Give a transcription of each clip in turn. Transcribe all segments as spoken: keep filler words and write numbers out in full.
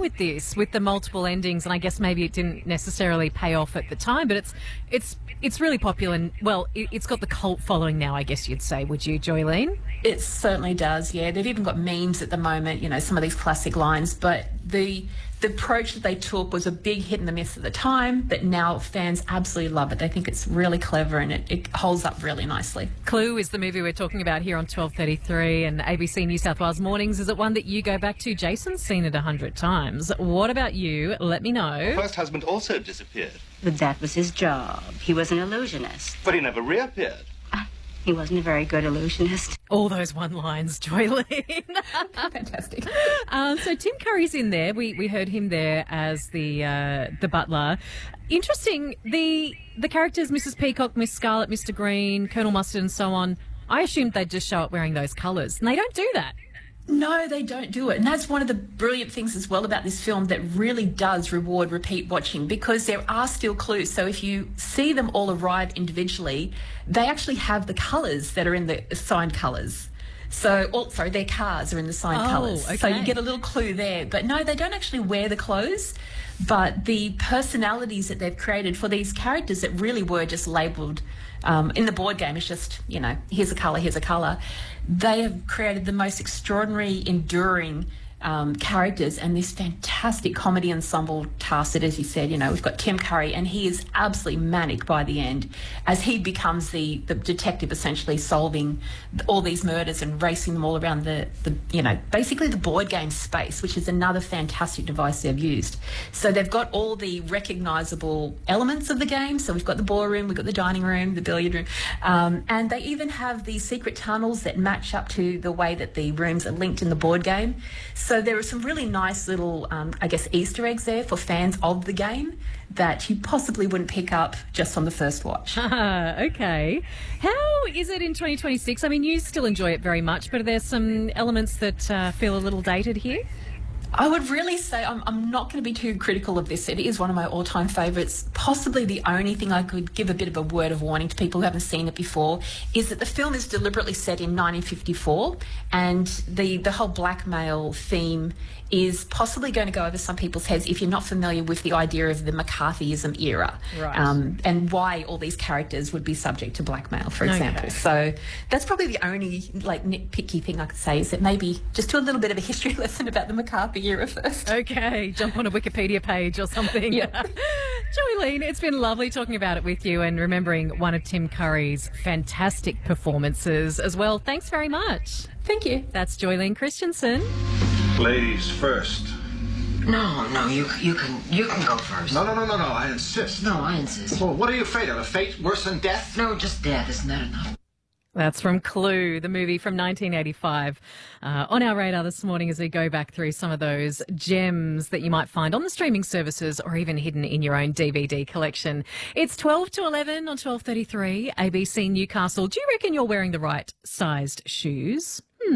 with this, with the multiple endings, and I guess maybe it didn't necessarily pay off at the time, but it's it's it's really popular and, well, it, it's got the cult following now, I guess you'd say, would you, Joylene? It certainly does, yeah. They've even got memes at the moment, you know, some of these classic lines, but the the approach that they took was a big hit in the myths at the time, but now fans absolutely love it. They think it's really clever and it, it holds up really nicely. Clue is the movie we're talking about here on twelve thirty-three and A B C New South Wales Mornings. Is it one that you go back to? Jason's seen it a hundred times. What about you? Let me know. Her first husband also disappeared. But that was his job. He was an illusionist. But he never reappeared. He wasn't a very good illusionist. All those one lines, Joylene. Fantastic. Um, so Tim Curry's in there. We we heard him there as the uh, the butler. Interesting. The the characters, Missus Peacock, Miss Scarlet, Mister Green, Colonel Mustard, and so on. I assumed they'd just show up wearing those colours, and they don't do that. No, they don't do it. And that's one of the brilliant things as well about this film that really does reward repeat watching, because there are still clues. So if you see them all arrive individually, they actually have the colours that are in the assigned colours. So, oh, sorry, their cars are in the signed Oh, colours. okay. So you get a little clue there. But no, they don't actually wear the clothes. But the personalities that they've created for these characters that really were just labelled um, in the board game, it's just, you know, here's a colour, here's a colour. They have created the most extraordinary, enduring um, characters and this fantastic comedy ensemble cast that, as you said, you know, we've got Tim Curry, and he is absolutely manic by the end as he becomes the, the detective, essentially solving all these murders and racing them all around the, the, you know, basically the board game space, which is another fantastic device they've used. So they've got all the recognisable elements of the game. So we've got the ballroom, we've got the dining room, the billiard room, um, and they even have the secret tunnels that match up to the way that the rooms are linked in the board game. So there are some really nice little, um, I guess, Easter eggs there for fans of the game that you possibly wouldn't pick up just on the first watch. Ah, okay. How is it in twenty twenty-six? I mean, you still enjoy it very much, but are there some elements that uh, feel a little dated here? I would really say I'm, I'm not going to be too critical of this. It is one of my all-time favourites. Possibly the only thing I could give a bit of a word of warning to people who haven't seen it before is that the film is deliberately set in nineteen fifty-four, and the, the whole blackmail theme is possibly going to go over some people's heads if you're not familiar with the idea of the McCarthyism era, Right. um, and why all these characters would be subject to blackmail, for Okay. example. So that's probably the only like nitpicky thing I could say, is that maybe just do a little bit of a history lesson about the McCarthy era first. Okay, jump on a Wikipedia page or something. Yeah. Joylene, it's been lovely talking about it with you and remembering one of Tim Curry's fantastic performances as well. Thanks very much. Thank you. That's Joylene Christensen. Ladies first. No, no, you you can you can go first. No, no, no, no, no. I insist. No, I insist. Well, what are you afraid of? A fate worse than death? No, just death. Isn't that enough? That's from Clue, the movie from nineteen eighty-five. Uh, on our radar this morning as we go back through some of those gems that you might find on the streaming services or even hidden in your own D V D collection. It's twelve to eleven on twelve thirty-three, A B C Newcastle. Do you reckon you're wearing the right sized shoes? Hmm.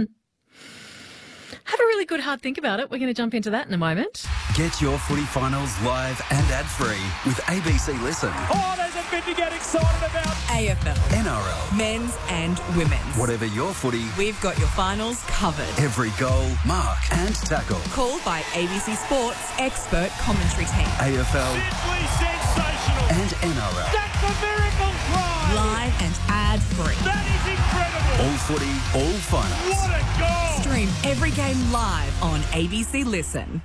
Have a really good hard think about it. We're going to jump into that in a moment. Get your footy finals live and ad-free with A B C Listen. Oh, there's a bit to get excited about. A F L, N R L. men's and women's. Whatever your footy, We've got your finals covered. every goal, mark and tackle. Called by A B C Sports expert commentary team. A F L Simply sensational. and N R L. That's a miracle try. Live and ad-free. That is incredible. All footy, all finals. What a goal. Stream every game live on A B C Listen.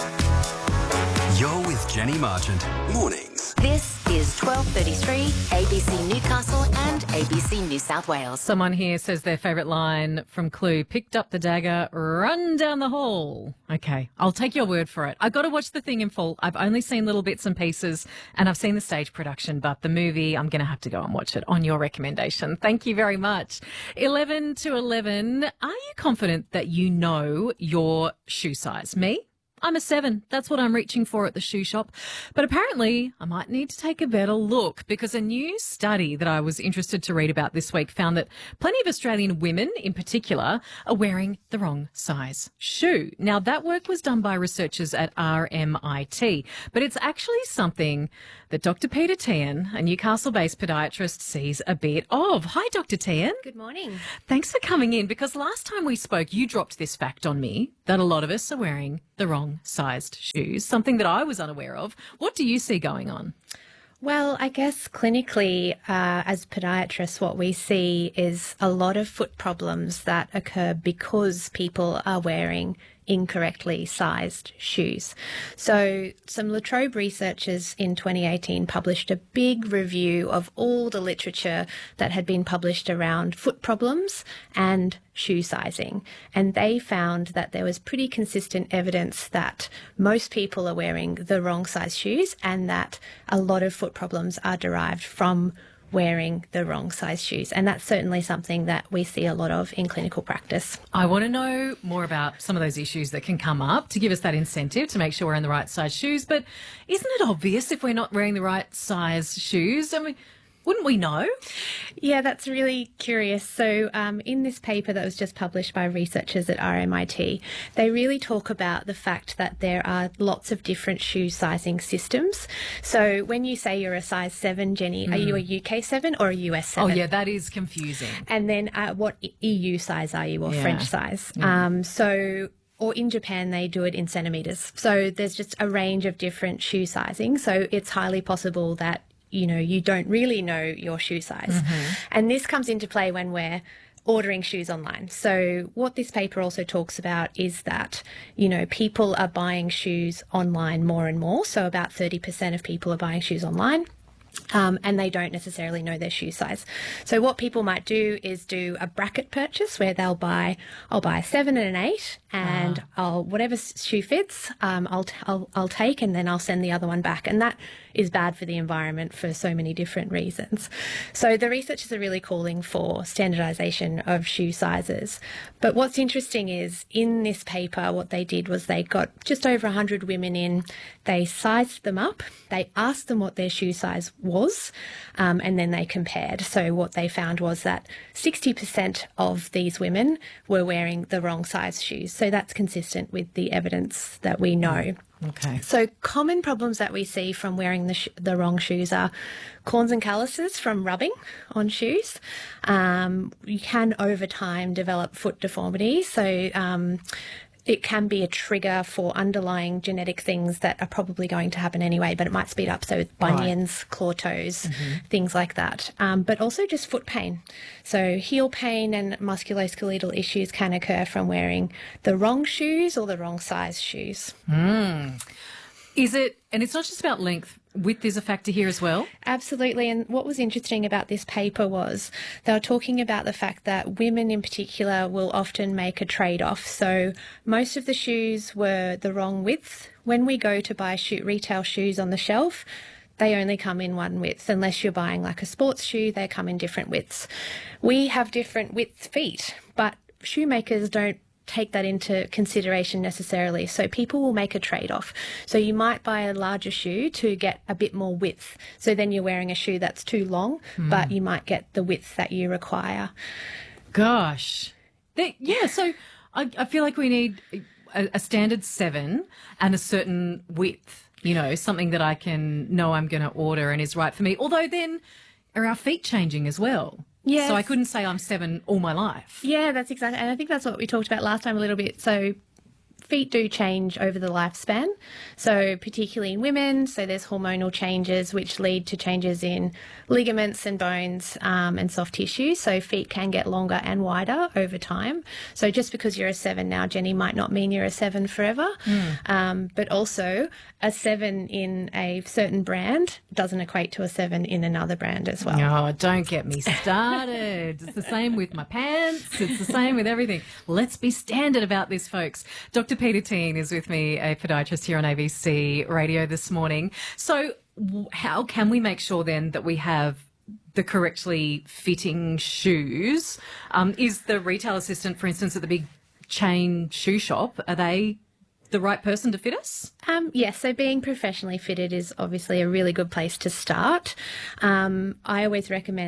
You're with Jenny Marchant. Mornings. This is twelve thirty-three, A B C Newcastle and A B C New South Wales. Someone here says their favourite line from Clue, picked up the dagger, run down the hall. Okay, I'll take your word for it. I've got to watch the thing in full. I've only seen little bits and pieces and I've seen the stage production, but the movie, I'm going to have to go and watch it on your recommendation. Thank you very much. eleven to eleven, are you confident that you know your shoe size? Me? I'm a seven. That's what I'm reaching for at the shoe shop. But apparently I might need to take a better look, because a new study that I was interested to read about this week found that plenty of Australian women in particular are wearing the wrong size shoe. Now, that work was done by researchers at R M I T, but it's actually something that Doctor Peter Tian, a Newcastle-based podiatrist, sees a bit of. Hi, Doctor Tian. Good morning. Thanks for coming in, because last time we spoke, you dropped this fact on me that a lot of us are wearing the wrong sized shoes, something that I was unaware of. What do you see going on? Well, I guess clinically, uh, as podiatrists, what we see is a lot of foot problems that occur because people are wearing incorrectly sized shoes. So some La Trobe researchers in twenty eighteen published a big review of all the literature that had been published around foot problems and shoe sizing. And they found that there was pretty consistent evidence that most people are wearing the wrong size shoes and that a lot of foot problems are derived from wearing the wrong size shoes. And that's certainly something that we see a lot of in clinical practice. I want to know more about some of those issues that can come up to give us that incentive to make sure we're in the right size shoes. But isn't it obvious if we're not wearing the right size shoes? I mean, wouldn't we know? Yeah, that's really curious. So um, in this paper that was just published by researchers at R M I T, they really talk about the fact that there are lots of different shoe sizing systems. So when you say you're a size seven, Jenny, mm. are you a U K seven or a U S seven? Oh, yeah, that is confusing. And then uh, what E U size are you or yeah. French size? Yeah. Um, so... Or in Japan, they do it in centimetres. So there's just a range of different shoe sizing. So it's highly possible that, you know, you don't really know your shoe size. Mm-hmm. And this comes into play when we're ordering shoes online. So what this paper also talks about is that, you know, people are buying shoes online more and more. So about thirty percent of people are buying shoes online. Um, and they don't necessarily know their shoe size. So what people might do is do a bracket purchase where they'll buy, I'll buy a seven and an eight, and ah. I'll whatever shoe fits, um, I'll, t- I'll I'll take, and then I'll send the other one back. And that is bad for the environment for so many different reasons. So the researchers are really calling for standardization of shoe sizes. But what's interesting is in this paper, what they did was they got just over one hundred women in, they sized them up, they asked them what their shoe size was, um, and then they compared. So what they found was that sixty percent of these women were wearing the wrong size shoes. So that's consistent with the evidence that we know. Okay. So common problems that we see from wearing the, sh- the wrong shoes are corns and calluses from rubbing on shoes. Um, you can over time develop foot deformity. So um, it can be a trigger for underlying genetic things that are probably going to happen anyway, but it might speed up. So bunions, right. claw toes, mm-hmm. things like that. Um, but also just foot pain. So heel pain and musculoskeletal issues can occur from wearing the wrong shoes or the wrong size shoes. Mm. Is it, and it's not just about length, width is a factor here as well? Absolutely. And what was interesting about this paper was they were talking about the fact that women in particular will often make a trade-off. So most of the shoes were the wrong width. When we go to buy shoe, retail shoes on the shelf, they only come in one width. Unless you're buying like a sports shoe, they come in different widths. We have different width feet, but shoemakers don't take that into consideration necessarily. So people will make a trade-off. So you might buy a larger shoe to get a bit more width. So then you're wearing a shoe that's too long, mm. but you might get the width that you require. Gosh. They, yeah, so I, I feel like we need a, a standard seven and a certain width, you know, something that I can know I'm going to order and is right for me. Although then are our feet changing as well? Yes. So I couldn't say I'm seven all my life. Yeah, that's exactly. And I think that's what we talked about last time a little bit. So feet do change over the lifespan. So particularly in women, so there's hormonal changes which lead to changes in ligaments and bones um, and soft tissue. So feet can get longer and wider over time. So just because you're a seven now, Jenny, might not mean you're a seven forever. Mm. Um, but also a seven in a certain brand doesn't equate to a seven in another brand as well. Oh, don't get me started. It's the same with my pants. It's the same with everything. Let's be standard about this, folks. Doctor Peter Teen is with me, a podiatrist here on A B C Radio this morning. So how can we make sure then that we have the correctly fitting shoes? Um, is the retail assistant, for instance, at the big chain shoe shop, are they the right person to fit us? Um, yes, so being professionally fitted is obviously a really good place to start. Um, I always recommend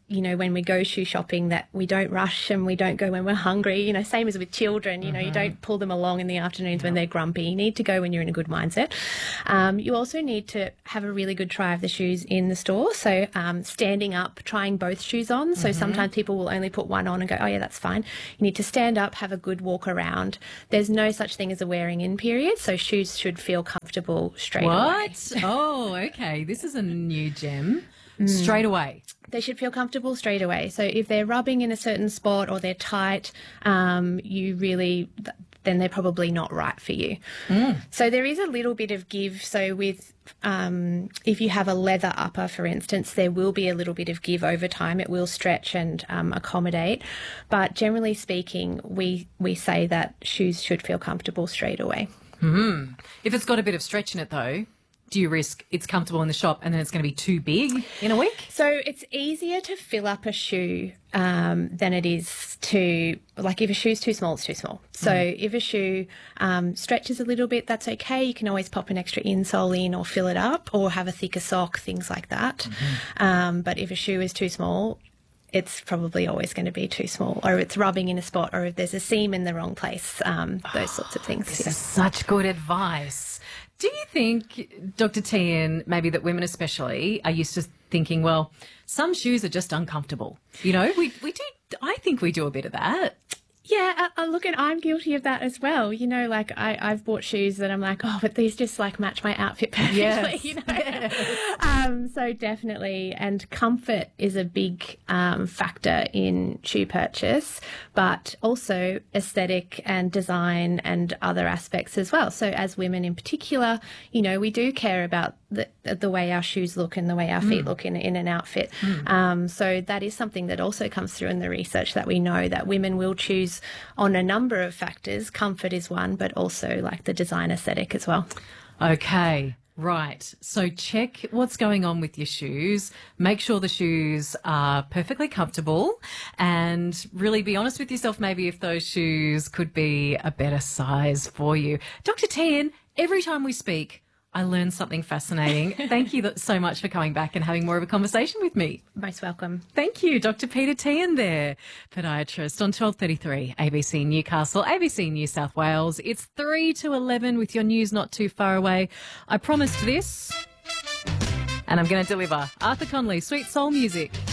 you know, when we go shoe shopping, that we don't rush and we don't go when we're hungry. You know, same as with children, you know, you don't pull them along in the afternoons when they're grumpy. You need to go when you're in a good mindset. Um, you also need to have a really good try of the shoes in the store. So um, standing up, trying both shoes on. So sometimes people will only put one on and go, oh yeah, that's fine. You need to stand up, have a good walk around. There's no such thing as a wearing in period. So shoes should feel comfortable straight away. What? Oh, okay. This is a new gem. Straight away. They should feel comfortable straight away. So if they're rubbing in a certain spot or they're tight, um, you really, then they're probably not right for you. Mm. So there is a little bit of give. So with, um, if you have a leather upper, for instance, there will be a little bit of give over time. It will stretch and um, accommodate. But generally speaking, we, we say that shoes should feel comfortable straight away. Mm-hmm. If it's got a bit of stretch in it though, do you risk it's comfortable in the shop and then it's going to be too big in a week? So it's easier to fill up a shoe um, than it is to, like if a shoe's too small, it's too small. So mm. if a shoe um, stretches a little bit, that's okay. You can always pop an extra insole in or fill it up or have a thicker sock, things like that. Mm-hmm. Um, but if a shoe is too small, it's probably always going to be too small, or it's rubbing in a spot, or if there's a seam in the wrong place, um, those sorts of things. This yeah. is such good advice. Do you think, Doctor Tian, maybe that women especially are used to thinking, well, some shoes are just uncomfortable? You know, we we do. I think we do a bit of that. Yeah, uh, look, and I'm guilty of that as well. You know, like I, I've bought shoes that I'm like, oh, but these just like match my outfit perfectly. Yes. You know, um, so definitely, and comfort is a big um, factor in shoe purchase, but also aesthetic and design and other aspects as well. So as women in particular, you know, we do care about the the way our shoes look and the way our feet mm. look in in an outfit. Mm. Um, so that is something that also comes through in the research, that we know that women will choose on a number of factors. Comfort is one, but also like the design aesthetic as well. Okay, right. So check what's going on with your shoes. Make sure the shoes are perfectly comfortable and really be honest with yourself maybe if those shoes could be a better size for you. Doctor Tian, every time we speak, I learned something fascinating. Thank you so much for coming back and having more of a conversation with me. Most welcome. Thank you, Doctor Peter Tian there, podiatrist on twelve thirty-three A B C Newcastle, A B C New South Wales. It's three to eleven with your news not too far away. I promised this, and I'm going to deliver. Arthur Conley, Sweet Soul Music.